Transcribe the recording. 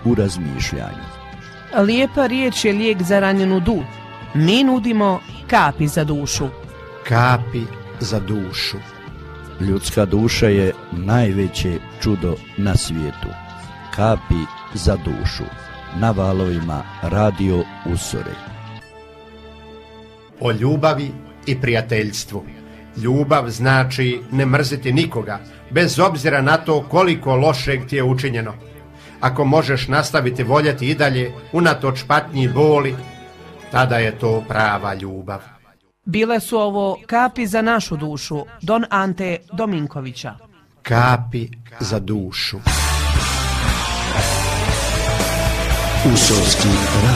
u razmišljanju. Lijepa riječ je lijek za ranjenu dušu. Mi nudimo kapi za dušu. Kapi za dušu. Ljudska duša je najveće čudo na svijetu. Kapi za dušu. Na valovima Radio Usore. O ljubavi i prijateljstvu. Ljubav znači ne mrziti nikoga, bez obzira na to koliko lošeg ti je učinjeno. Ako možeš nastaviti voljeti i dalje, unatoč patnji i boli, tada je to prava ljubav. Bile su ovo kapi za našu dušu, Don Ante Dominkovića. Kapi za dušu. Usorski